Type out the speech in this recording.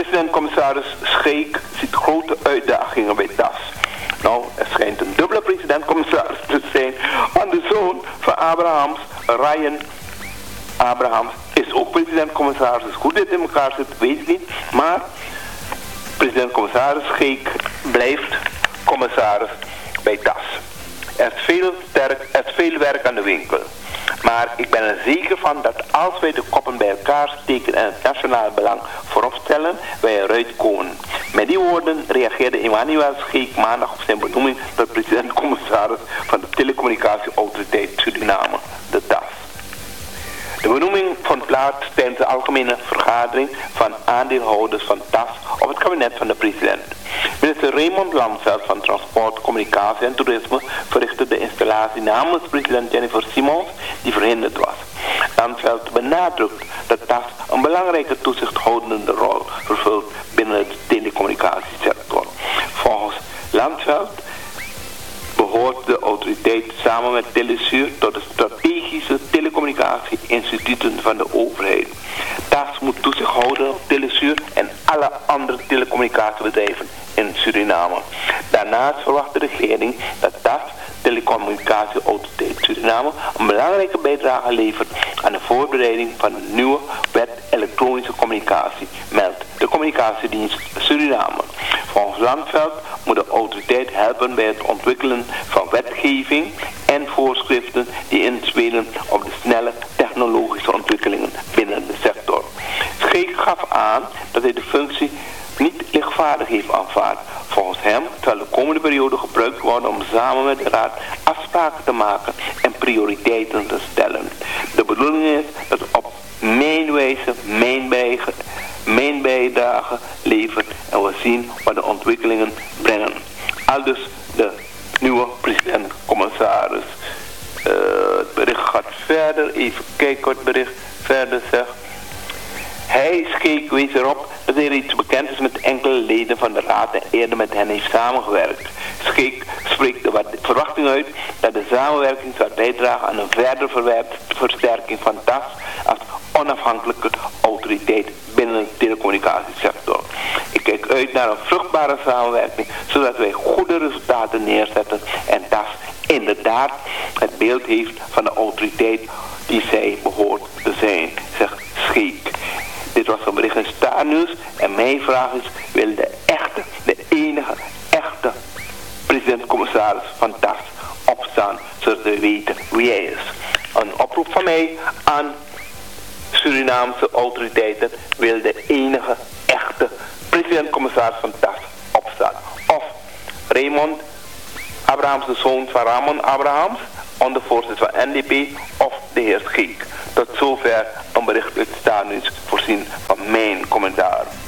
President-commissaris Scheek ziet grote uitdagingen bij TAS. Nou, er schijnt een dubbele president-commissaris te zijn. Want de zoon van Abrahams, Ryan Abrahams, is ook president-commissaris. Dus hoe dit in elkaar zit, weet ik niet. Maar president-commissaris Scheek blijft commissaris bij TAS. Er is veel werk aan de winkel. Maar ik ben er zeker van dat als wij de koppen bij elkaar steken en het nationale belang voorop stellen, wij eruit komen. Met die woorden reageerde Emmanuel Scheek maandag op zijn benoeming tot president-commissaris van de Telecommunicatieautoriteit Suriname, de TAS. De benoeming vond plaats tijdens de algemene vergadering van aandeelhouders van TAS op het kabinet van de president. Minister Raymond Lansveld van Transport, Communicatie en Toerisme verrichtte de installatie namens president Jennifer Simons, die verhinderd was. Lansveld benadrukt dat TAS een belangrijke toezichthoudende rol vervult binnen de telecommunicatiesector. Volgens Lansveld behoort de autoriteit samen met Telesur tot de strategische telecommunicatie-instituten van de overheid. TAS moet toezicht houden op Telesur en alle andere telecommunicatiebedrijven in Suriname. Daarnaast verwacht de regering dat TAS, Telecommunicatieautoriteit Suriname, een belangrijke bijdrage levert aan de voorbereiding van de nieuwe wet elektronische communicatie, meldt de Communicatiedienst Suriname. Volgens Lansveld moet de autoriteit helpen bij het ontwikkelen van wetgeving en voorschriften die inspelen op de snelle technologische ontwikkelingen binnen de sector. Scheek gaf aan dat hij de functie niet lichtvaardig heeft aanvaard. Volgens hem zal de komende periode gebruikt worden om samen met de Raad afspraken te maken en prioriteiten te stellen. De bedoeling is dat op mijn wijze mijn bijdrage levert en we zien wat de ontwikkelingen brengen. Aldus de nieuwe president-commissaris. Het bericht gaat verder. Even kijken wat het bericht verder zegt. Hij, Scheek, wees erop dat hij reeds bekend is met enkele leden van de Raad en eerder met hen heeft samengewerkt. Scheek spreekt de verwachting uit dat de samenwerking zal bijdragen aan een verdere versterking van TAS als onafhankelijke autoriteit binnen de telecommunicatiesector. Ik kijk uit naar een vruchtbare samenwerking, zodat wij goede resultaten neerzetten en TAS inderdaad het beeld heeft van de autoriteit die zij behoort te zijn, zegt Scheek. Dit was een bericht in Star News en mijn vraag is, wil de enige echte president-commissaris van TAS opstaan, zodat we weten wie hij is. Een oproep van mij aan Surinaamse autoriteiten, wil de enige echte president-commissaris van TAS opstaan. Of Raymond Abrahams, de zoon van Ramon Abrahams, ondervoorzitter van NDP, of de heer Scheek. Tot zover een bericht uit Star News voorzien van mijn commentaar.